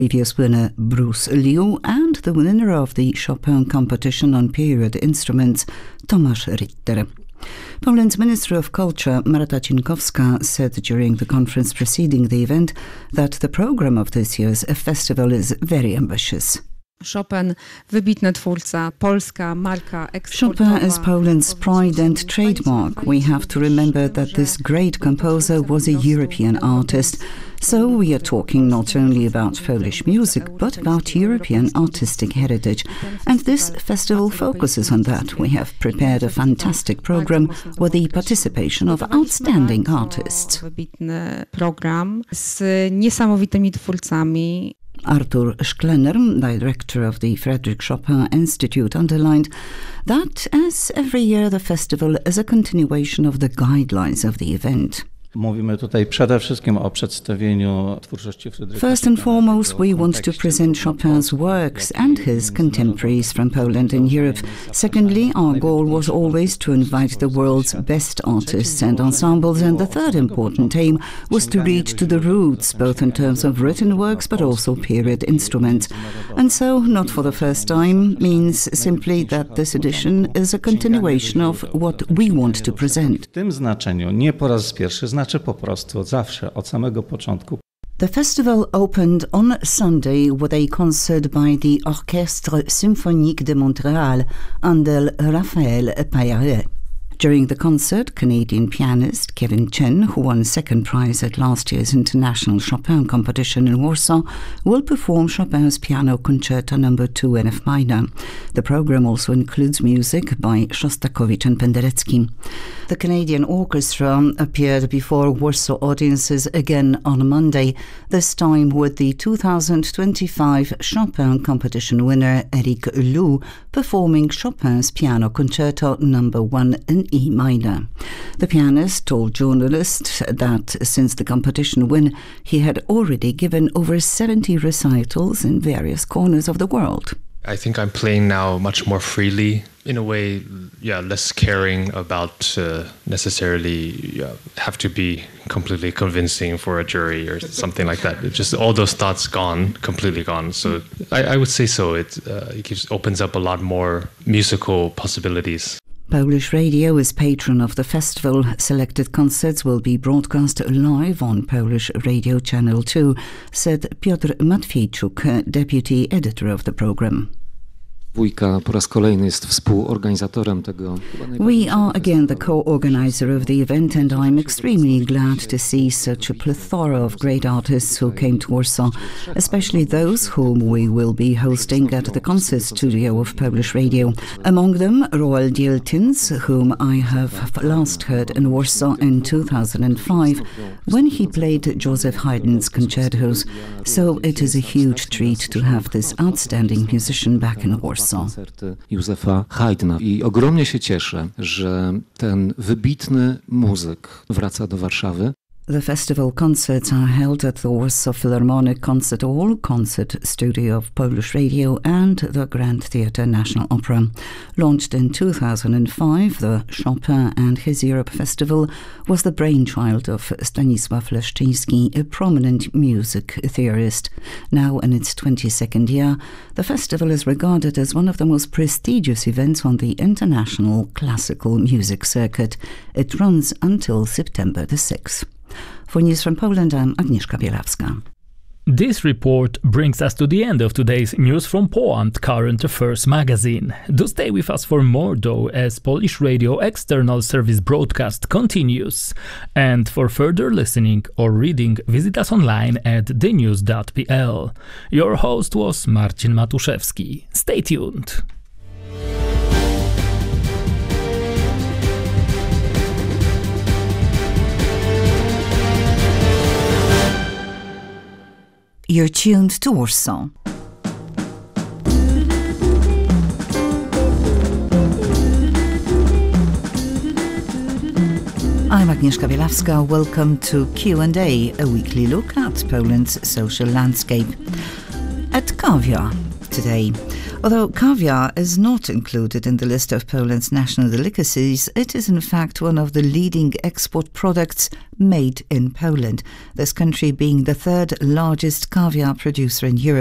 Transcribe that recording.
Previous winner Bruce Liu and the winner of the Chopin competition on period instruments, Tomasz Ritter. Poland's Minister of Culture, Marta Cienkowska, said during the conference preceding the event that the program of this year's festival is very ambitious. Chopin, wybitny twórca, polska marka eksportowa. Chopin is Poland's pride and trademark. We have to remember that this great composer was a European artist. So we are talking not only about Polish music, but about European artistic heritage. And this festival focuses on that. We have prepared a fantastic program with the participation of outstanding artists. Wybitny program z niesamowitymi twórcami. Artur Szklener, director of the Frederick Chopin Institute, underlined that, as every year, the festival is a continuation of the guidelines of the event. Mówimy tutaj przede wszystkim o przedstawieniu twórczości Fryderyka. First and foremost, we want to present Chopin's works and his contemporaries from Poland and Europe. Secondly, our goal was always to invite the world's best artists and ensembles, and the third important aim was to reach to the roots, both in terms of written works but also period instruments. And so, not for the first time, means simply that this edition is a continuation of what we want to present. W tym znaczeniu nie po raz pierwszy, znaczy po prostu zawsze, od samego początku. The festival opened on Sunday with a concert by the Orchestre Symphonique de Montréal under Raphaël Paillardet. During the concert, Canadian pianist Kevin Chen, who won second prize at last year's International Chopin competition in Warsaw, will perform Chopin's Piano Concerto No. 2 in F minor. The program also includes music by Shostakovich and Penderecki. The Canadian orchestra appeared before Warsaw audiences again on Monday, this time with the 2025 Chopin competition winner Eric Lou performing Chopin's Piano Concerto No. 1 in E minor. The pianist told journalists that since the competition win, he had already given over 70 recitals in various corners of the world. I think I'm playing now much more freely, in a way, less caring about necessarily have to be completely convincing for a jury or something like that. It's just all those thoughts gone, completely gone. So I would say so. It opens up a lot more musical possibilities. Polish Radio is patron of the festival. Selected concerts will be broadcast live on Polish Radio Channel 2, said Piotr Matwiejczuk, deputy editor of the program. Wójka po raz kolejny jest współorganizatorem tego. We are again the co-organizer of the event, and I'm extremely glad to see such a plethora of great artists who came to Warsaw, especially those whom we will be hosting at the concert studio of Polish Radio. Among them, Roald Jeltins, whom I have last heard in Warsaw in 2005, when he played Joseph Haydn's concertos. So it is a huge treat to have this outstanding musician back in Warsaw. Koncerty Józefa Haydna. I ogromnie się cieszę, że ten wybitny muzyk wraca do Warszawy. The festival concerts are held at the Warsaw Philharmonic Concert Hall, concert studio of Polish Radio and the Grand Theatre National Opera. Launched in 2005, the Chopin and His Europe Festival was the brainchild of Stanisław Leszczyński, a prominent music theorist. Now in its 22nd year, the festival is regarded as one of the most prestigious events on the international classical music circuit. It runs until September the 6th. For News from Poland, I'm Agnieszka Bielawska. This report brings us to the end of today's News from Poland Current Affairs magazine. Do stay with us for more though, as Polish Radio External Service broadcast continues. And for further listening or reading, visit us online at thenews.pl. Your host was Marcin Matuszewski. Stay tuned. You're tuned to Warsaw. I'm Agnieszka Bielawska. Welcome to Q&A, a weekly look at Poland's social landscape. At Kawia today, Although caviar is not included in the list of Poland's national delicacies, it is in fact one of the leading export products made in Poland, this country being the third largest caviar producer in Europe.